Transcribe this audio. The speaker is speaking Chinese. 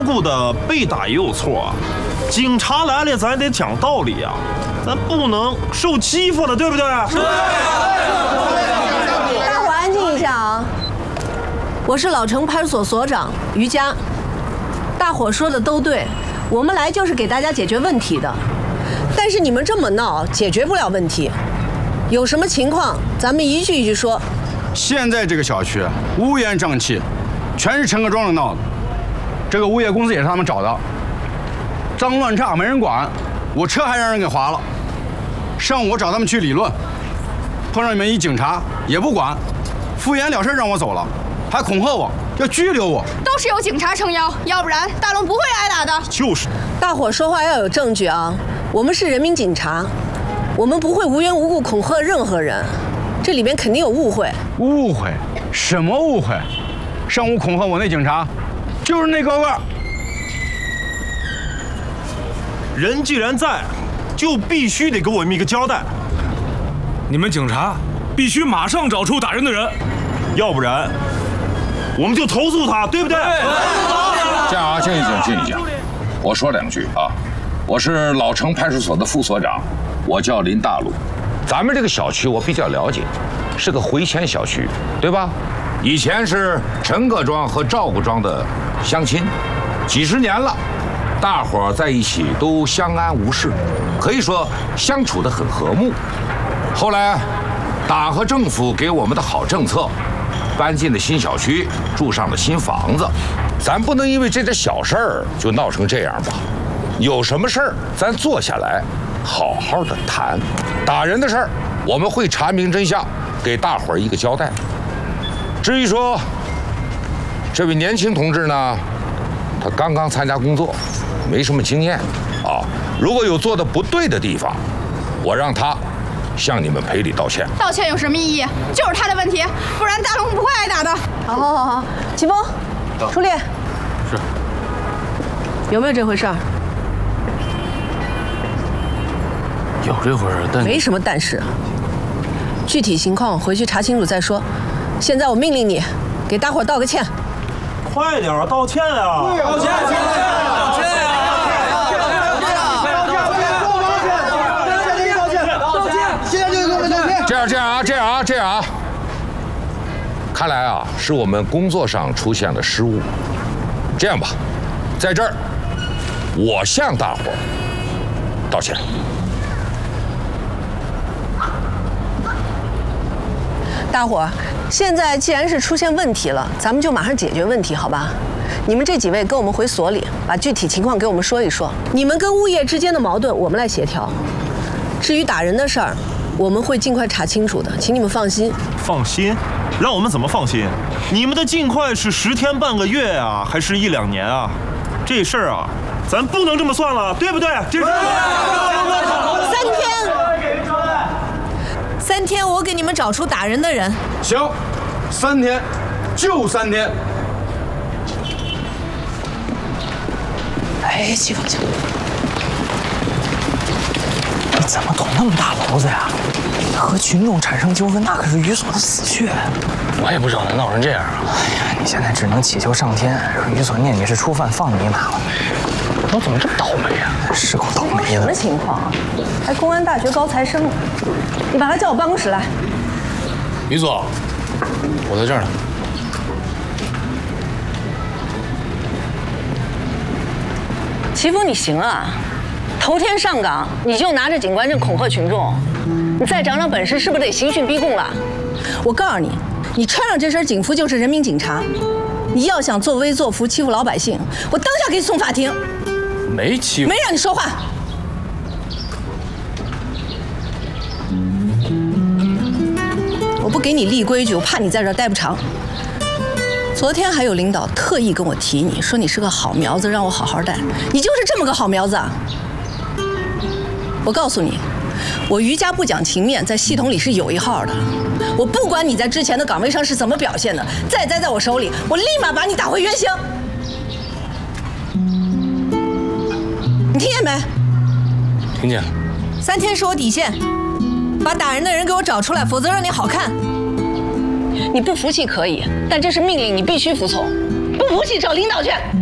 顾的被打也有错啊，警察来了咱得讲道理啊，咱不能受欺负了，对不对？是。 大伙安静一下啊！我是老城派出所所长于佳，大伙说的都对，我们来就是给大家解决问题的，但是你们这么闹，解决不了问题。有什么情况，咱们一句一句说。 现在这个小区乌烟瘴气，全是陈各庄的闹的。这个物业公司也是他们找的，脏乱差没人管，我车还让人给划了。上午我找他们去理论，碰上你们一警察也不管，敷衍了事让我走了，还恐吓我要拘留我。 都是有警察撑腰，要不然大龙不会挨打的。 就是。 大伙说话要有证据啊！我们是人民警察，我们不会无缘无故恐吓任何人，这里面肯定有误会。 误会？什么误会？上午恐吓我那警察，就是那哥哥。 人既然在，就必须得给我们一个交代。 你们警察必须马上找出打人的人， 要不然我们就投诉他，对不对？ 这样啊，静一静，静一静。我说两句啊，我是老城派出所的副所长，我叫林大鲁。咱们这个小区我比较了解，是个回迁小区，对吧？以前是陈各庄和赵各庄的乡亲，几十年了，大伙儿在一起都相安无事，可以说相处得很和睦。后来，党和政府给我们的好政策，搬进了新小区，住上了新房子。咱不能因为这点小事儿就闹成这样吧？有什么事儿咱坐下来，好好的谈。打人的事儿，我们会查明真相，给大伙儿一个交代。至于说这位年轻同志呢，他刚刚参加工作，没什么经验啊。如果有做的不对的地方，我让他向你们赔礼道歉。 道歉有什么意义？就是他的问题，不然大龙不会挨打的。 好，齐峰，出列。 是。 有没有这回事儿？ 有这回事，但没什么但是。具体情况回去查清楚再说。现在我命令你，给大伙道个歉。 快点道歉啊！ 道歉！ 这样啊！看来啊，是我们工作上出现了失误。这样吧，在这儿，我向大伙道歉。 大伙儿，现在既然是出现问题了，咱们就马上解决问题，好吧？你们这几位跟我们回所里，把具体情况给我们说一说。你们跟物业之间的矛盾，我们来协调。至于打人的事儿，我们会尽快查清楚的，请你们放心。 放心？让我们怎么放心？你们的尽快是10天半个月啊，还是1、2年啊？这事儿啊，咱不能这么算了，对不对？这是3 天。3天，我给你们找出打人的人。 行，3天，就3天。 哎，齐峰，你怎么捅那么大娄子呀？和群众产生纠纷，那可是于所的死穴。 我也不知道能闹成这样啊！ 哎呀，你现在只能祈求上天，让于所念你是初犯，放你一马了。 我怎么这么倒霉啊？ 是够倒霉的。 什么情况啊？还公安大学高材生呢？你把他叫我办公室来。 于所，我在这儿呢。 齐峰，你行啊！头天上岗你就拿着警官证恐吓群众，你再长长本事，是不是得刑讯逼供了？我告诉你，你穿上这身警服就是人民警察，你要想作威作福欺负老百姓，我当下给你送法庭。 没欺负， 没让你说话。我不给你立规矩，我怕你在这儿待不长。昨天还有领导特意跟我提你，说你是个好苗子，让我好好带。你就是这么个好苗子啊！我告诉你，我于家不讲情面，在系统里是有一号的。我不管你在之前的岗位上是怎么表现的，再栽在我手里，我立马把你打回原形。你听见没？ 听见了。 3天是我底线，把打人的人给我找出来，否则让你好看。你不服气可以，但这是命令，你必须服从。不服气找领导去。